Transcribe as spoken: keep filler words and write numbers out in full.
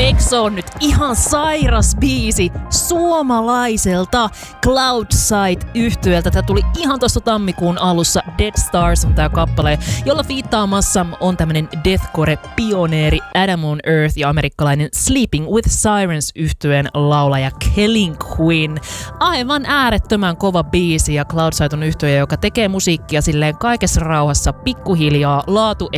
Eikö se on nyt ihan sairas biisi suomalaiselta Cloudside-yhtyöltä? Tämä tuli ihan tuossa tammikuun alussa. Dead Stars on tää kappale, jolla fiittaamassa on tämmönen deathcore-pioneeri Adam on Earth ja amerikkalainen Sleeping with Sirens-yhtyeen laulaja Killing Queen. Aivan äärettömän kova biisi, ja Cloudside on yhtye, joka tekee musiikkia silleen kaikessa rauhassa, pikkuhiljaa, laatu